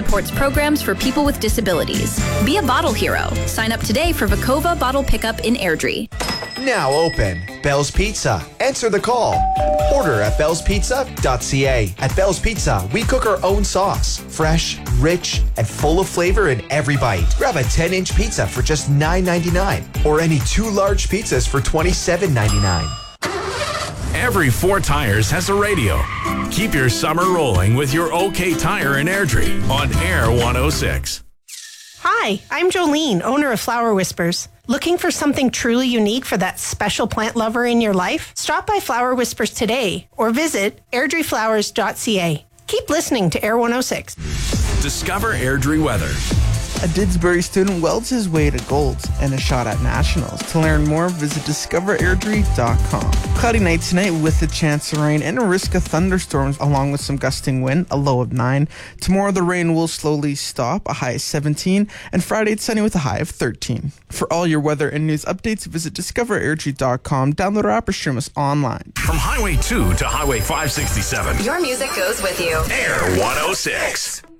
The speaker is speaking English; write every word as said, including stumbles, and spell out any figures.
supports programs for people with disabilities. Be a bottle hero. Sign up today for Vekova bottle pickup in Airdrie. Now open. Bell's Pizza. Answer the call. Order at bells pizza dot c a. At Bell's Pizza, we cook our own sauce. Fresh, rich, and full of flavor in every bite. Grab a ten-inch pizza for just nine ninety-nine, or any two large pizzas for twenty-seven ninety-nine. Every Four Tires has a radio. Keep your summer rolling with your OK Tire in Airdrie on Air one oh six. Hi, I'm Jolene, owner of Flower Whispers. Looking for something truly unique for that special plant lover in your life? Stop by Flower Whispers today or visit airdrie flowers dot c a. Keep listening to Air one oh six. Discover Airdrie weather. A Didsbury student welds his way to golds and a shot at nationals. To learn more, visit discover airdrie dot com. Cloudy night tonight with a chance of rain and a risk of thunderstorms along with some gusting wind, a low of nine. Tomorrow the rain will slowly stop, a high of seventeen, and Friday it's sunny with a high of thirteen. For all your weather and news updates, visit discover airdrie dot com. Download our app or stream us online. From Highway two to Highway five sixty-seven. Your music goes with you. Air one oh six.